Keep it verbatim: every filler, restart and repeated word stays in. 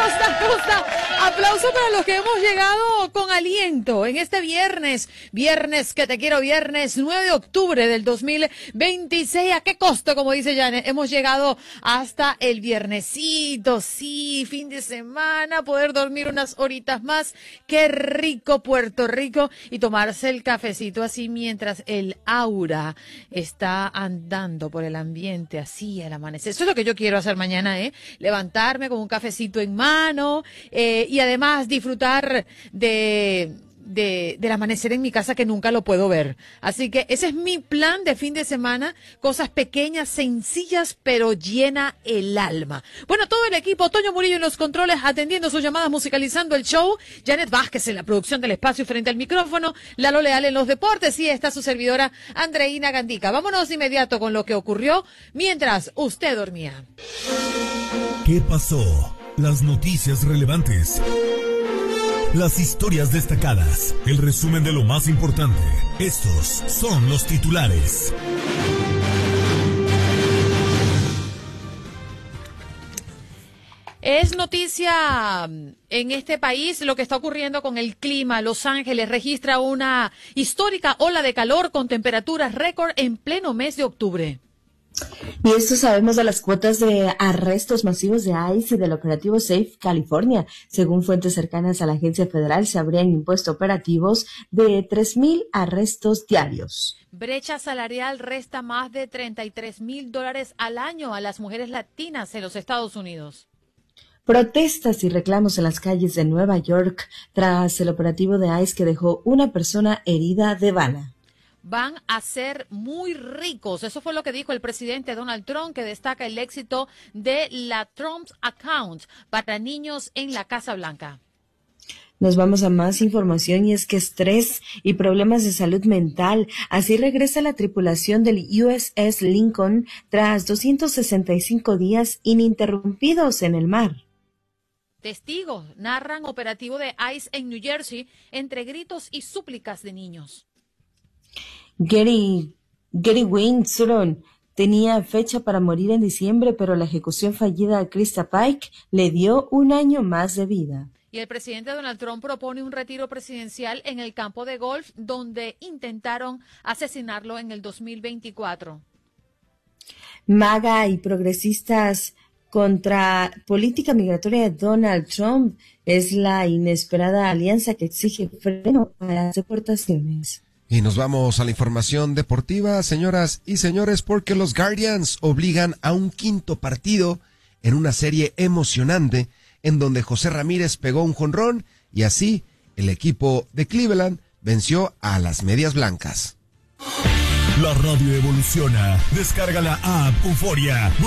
Costa, Costa. Aplauso para los que hemos llegado con aliento en este viernes. Viernes que te quiero, viernes nueve de octubre del dos mil veintiséis. ¿A qué costo, como dice Janet? Hemos llegado hasta el viernesito, sí, fin de semana, poder dormir unas horitas más. Qué rico Puerto Rico y tomarse el cafecito así mientras el aura está andando por el ambiente así al amanecer. Eso es lo que yo quiero hacer mañana, ¿eh? Levantarme con un cafecito en mano eh, y además disfrutar de... De, del amanecer en mi casa que nunca lo puedo ver. Así que ese es mi plan de fin de semana, cosas pequeñas, sencillas, pero llena el alma. Bueno, todo el equipo, Toño Murillo en los controles, atendiendo sus llamadas, musicalizando el show, Janet Vázquez en la producción del espacio frente al micrófono, Lalo Leal en los deportes y está su servidora Andreina Gandica. Vámonos de inmediato con lo que ocurrió mientras usted dormía. ¿Qué pasó? Las noticias relevantes. Las historias destacadas, el resumen de lo más importante. Estos son los titulares. Es noticia en este país lo que está ocurriendo con el clima. Los Ángeles registra una histórica ola de calor con temperaturas récord en pleno mes de octubre. Y esto sabemos de las cuotas de arrestos masivos de ICE y del operativo Safe California. Según fuentes cercanas a la agencia federal, se habrían impuesto operativos de tres mil arrestos diarios. Brecha salarial resta más de treinta y tres mil dólares al año a las mujeres latinas en los Estados Unidos. Protestas y reclamos en las calles de Nueva York tras el operativo de ICE que dejó una persona herida de bala. Van a ser muy ricos. Eso fue lo que dijo el presidente Donald Trump, que destaca el éxito de la Trump's Account para niños en la Casa Blanca. Nos vamos a más información y es que estrés y problemas de salud mental. Así regresa la tripulación del U S S Lincoln tras doscientos sesenta y cinco días ininterrumpidos en el mar. Testigos narran operativo de ICE en New Jersey entre gritos y súplicas de niños. Gary, Gary Windsor tenía fecha para morir en diciembre, pero la ejecución fallida a Krista Pike le dio un año más de vida. Y el presidente Donald Trump propone un retiro presidencial en el campo de golf donde intentaron asesinarlo en el dos mil veinticuatro. MAGA y progresistas contra política migratoria de Donald Trump es la inesperada alianza que exige freno a las deportaciones. Y nos vamos a la información deportiva, señoras y señores, porque los Guardians obligan a un quinto partido en una serie emocionante en donde José Ramírez pegó un jonrón y así el equipo de Cleveland venció a las Medias Blancas. La radio evoluciona. Descarga la app Euforia.